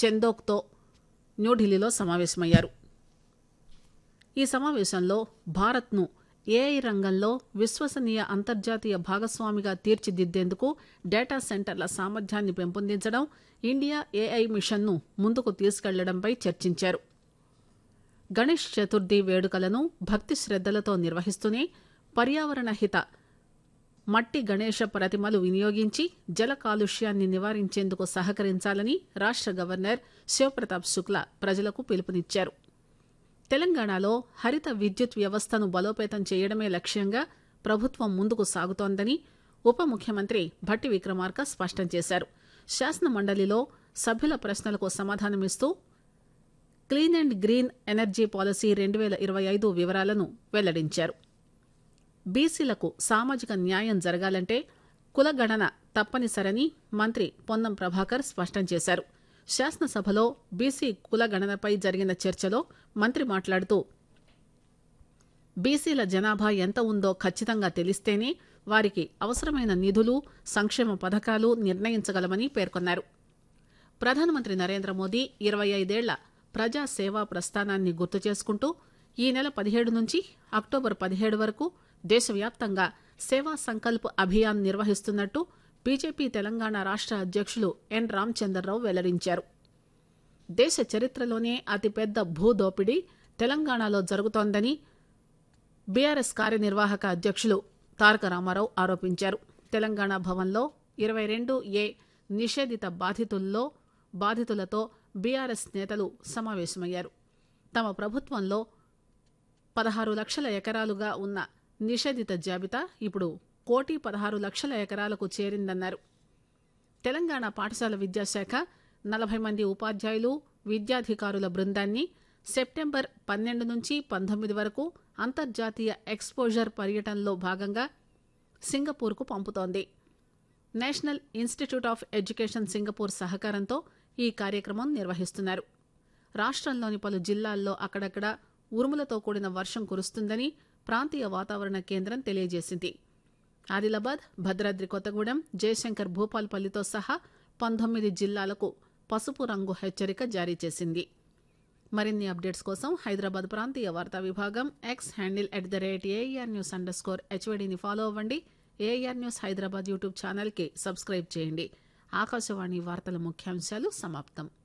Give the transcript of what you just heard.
చందోక్తో న్యూఢిల్లీలో సమావేశమయ్యారు. ఈ సమావేశంలో భారత్ను ఏఐ రంగంలో విశ్వసనీయ అంతర్జాతీయ భాగస్వామిగా తీర్చిదిద్దేందుకు డేటా సెంటర్ల సామర్థ్యాన్ని పెంపొందించడం, ఇండియా ఏఐ మిషన్ను ముందుకు తీసుకెళ్లడంపై చర్చించారు. గణేష్ చతుర్థి వేడుకలను భక్తి శ్రద్దలతో నిర్వహిస్తూనే పర్యావరణ హిత మట్టి గణేష ప్రతిమలు వినియోగించి జల కాలుష్యాన్ని నివారించేందుకు సహకరించాలని రాష్ట గవర్నర్ శివప్రతాప్ శుక్లా ప్రజలకు పిలుపునిచ్చారు. తెలంగాణలో హరిత విద్యుత్ వ్యవస్థను బలోపేతం చేయడమే లక్ష్యంగా ప్రభుత్వం ముందుకు సాగుతోందని ఉప ముఖ్యమంత్రి భట్టి విక్రమార్క స్పష్టం చేశారు. శాసన మండలిలో సభ్యుల ప్రశ్నలకు సమాధానమిస్తూ clean and green energy policy 2025 వివరాలను వెల్లడించారు. బీసీలకు సామాజిక న్యాయం జరగాలంటే కులగణన తప్పనిసరని మంత్రి పొన్నం ప్రభాకర్ స్పష్టం చేశారు. శాసనసభలో బీసీ కులగణనపై జరిగిన చర్చలో మంత్రి మాట్లాడుతూ బీసీల జనాభా ఎంత ఉందో ఖచ్చితంగా తెలిస్తేనే వారికి అవసరమైన నిధులు, సంక్షేమ పథకాలు నిర్ణయించగలమని పేర్కొన్నారు. ప్రధానమంత్రి నరేంద్ర మోదీ 25 ఏళ్ల ప్రజాసేవా ప్రస్థానాన్ని గుర్తు చేసుకుంటూ ఈ నెల 17 నుంచి అక్టోబర్ 17 వరకు దేశవ్యాప్తంగా సేవా సంకల్ప్ అభియాన్ నిర్వహిస్తున్నట్టు బీజేపీ తెలంగాణ రాష్ట అధ్యక్షులు ఎన్ రామచంద్రరావు వెల్లడించారు. దేశ చరిత్రలోనే అతిపెద్ద భూదోపిడీ తెలంగాణలో జరుగుతోందని బీఆర్ఎస్ కార్యనిర్వాహక అధ్యక్షులు తారక రామారావు ఆరోపించారు. తెలంగాణ భవన్లో 22A నిషేధిత బాధితులతో బీఆర్ఎస్ నేతలు సమావేశమయ్యారు. తమ ప్రభుత్వంలో 16 లక్షల ఎకరాలుగా ఉన్న నిషేధిత జాబితా ఇప్పుడు 1,16,00,000 ఎకరాలకు చేరిందన్నారు. తెలంగాణ పాఠశాల విద్యాశాఖ 40 మంది ఉపాధ్యాయులు, విద్యాధికారుల బృందాన్ని సెప్టెంబర్ 12 నుంచి 19 వరకు అంతర్జాతీయ ఎక్స్పోజర్ పర్యటనలో భాగంగా సింగపూర్కు పంపుతోంది. National institute of education Singapore సహకారంతో ఈ కార్యక్రమం నిర్వహిస్తున్నారు. రాష్ట్రంలోని పలు జిల్లాల్లో అక్కడక్కడ ఉరుములతో కూడిన వర్షం కురుస్తుందని ప్రాంతీయ వాతావరణ కేంద్రం తెలియజేసింది. ఆదిలాబాద్, భద్రాద్రి కొత్తగూడెం, జయశంకర్ భూపాల్పల్లితో సహా 19 జిల్లాలకు పసుపు రంగు హెచ్చరిక జారీ చేసింది. మరిన్ని అప్డేట్స్ కోసం హైదరాబాద్ ప్రాంతీయ వార్తా విభాగం ఎక్స్ హ్యాండిల్ @AIR_HVDని ఫాలో అవ్వండి. AIR న్యూస్ హైదరాబాద్ యూట్యూబ్ ఛానల్కి సబ్స్క్రైబ్ చేయండి. ఆకాశవాణి వార్తల ముఖ్యాంశాలు సమాప్తం.